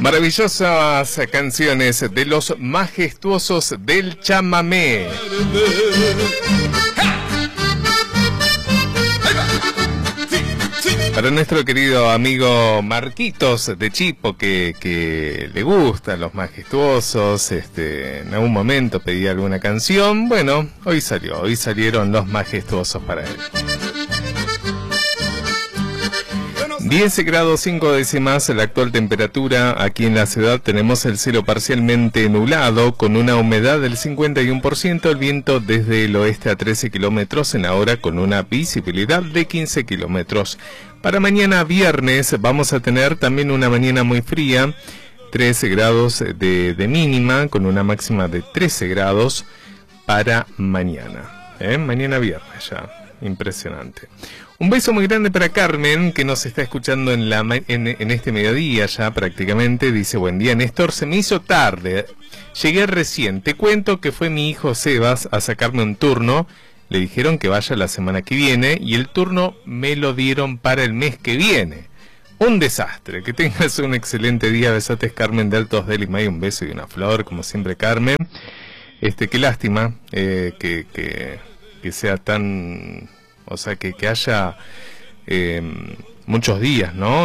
Maravillosas canciones de los majestuosos del chamamé. Para nuestro querido amigo Marquitos de Chipo, que le gustan los majestuosos, en algún momento pedía alguna canción. Bueno, hoy salieron los majestuosos para él. 10 grados 5 décimas la actual temperatura. Aquí en la ciudad tenemos el cielo parcialmente nublado con una humedad del 51%, el viento desde el oeste a 13 kilómetros en la hora con una visibilidad de 15 kilómetros. Para mañana viernes vamos a tener también una mañana muy fría, 13 grados de mínima con una máxima de 13 grados para mañana. Mañana viernes ya, impresionante. Un beso muy grande para Carmen, que nos está escuchando en este mediodía ya prácticamente. Dice, buen día Néstor, se me hizo tarde, llegué recién, te cuento que fue mi hijo Sebas a sacarme un turno, le dijeron que vaya la semana que viene y el turno me lo dieron para el mes que viene. Un desastre, que tengas un excelente día, besotes Carmen de Altos de Lima, y un beso y una flor, como siempre Carmen. Qué lástima que sea tan... O sea, que haya muchos días, ¿no?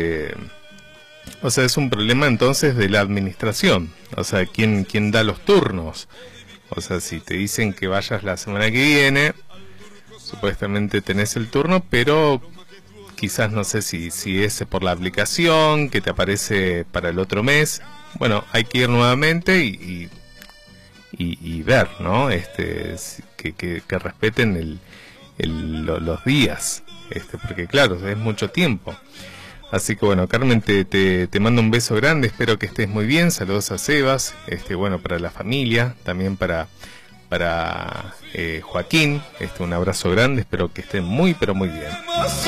O sea, es un problema entonces de la administración. O sea, ¿quién da los turnos? O sea, si te dicen que vayas la semana que viene, supuestamente tenés el turno, pero quizás no sé si es por la aplicación que te aparece para el otro mes. Bueno, hay que ir nuevamente y ver, ¿no? Que respeten los días, porque claro, es mucho tiempo. Así que bueno, Carmen, te mando un beso grande, espero que estés muy bien, saludos a Sebas, bueno, para la familia, también para Joaquín, un abrazo grande, espero que estén muy pero muy bien.